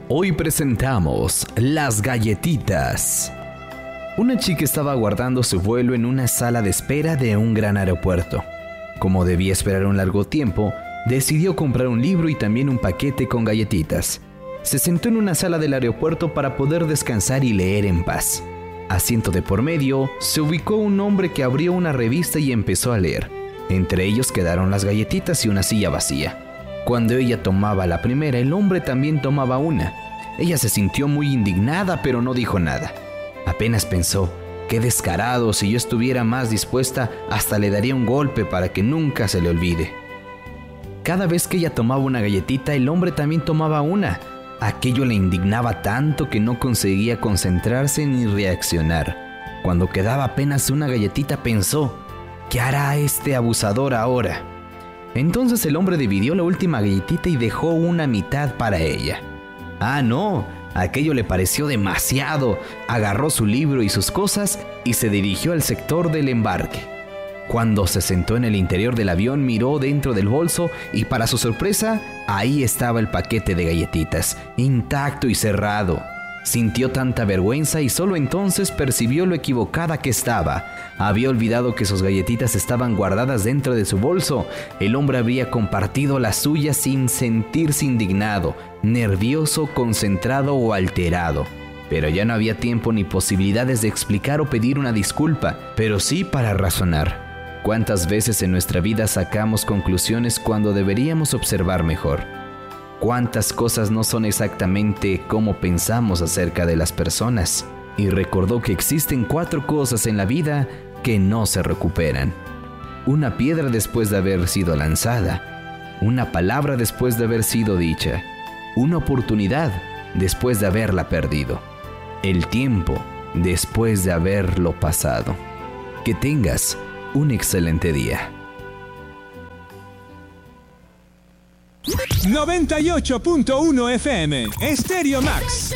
Hoy presentamos las galletitas. Una chica estaba aguardando su vuelo en una sala de espera de un gran aeropuerto. Como debía esperar un largo tiempo, decidió comprar un libro y también un paquete con galletitas. Se sentó en una sala del aeropuerto para poder descansar y leer en paz. Asiento de por medio, se ubicó un hombre que abrió una revista y empezó a leer. Entre ellos quedaron las galletitas y una silla vacía. Cuando ella tomaba la primera, el hombre también tomaba una. Ella se sintió muy indignada, pero no dijo nada. Apenas pensó, qué descarado, si yo estuviera más dispuesta, hasta le daría un golpe para que nunca se le olvide. Cada vez que ella tomaba una galletita, el hombre también tomaba una. Aquello le indignaba tanto que no conseguía concentrarse ni reaccionar. Cuando quedaba apenas una galletita, pensó, ¿qué hará este abusador ahora? Entonces el hombre dividió la última galletita y dejó una mitad para ella. ¡Ah, no! Aquello le pareció demasiado. Agarró su libro y sus cosas y se dirigió al sector del embarque. Cuando se sentó en el interior del avión, miró dentro del bolso y para su sorpresa, ahí estaba el paquete de galletitas, intacto y cerrado. Sintió tanta vergüenza y solo entonces percibió lo equivocada que estaba. Había olvidado que sus galletitas estaban guardadas dentro de su bolso. El hombre habría compartido las suyas sin sentirse indignado, nervioso, concentrado o alterado. Pero ya no había tiempo ni posibilidades de explicar o pedir una disculpa, pero sí para razonar. ¿Cuántas veces en nuestra vida sacamos conclusiones cuando deberíamos observar mejor? ¿Cuántas cosas no son exactamente como pensamos acerca de las personas? Y recordó que existen 4 cosas en la vida que no se recuperan. Una piedra después de haber sido lanzada. Una palabra después de haber sido dicha. Una oportunidad después de haberla perdido. El tiempo después de haberlo pasado. Que tengas un excelente día. 98.1 FM Stereo Max.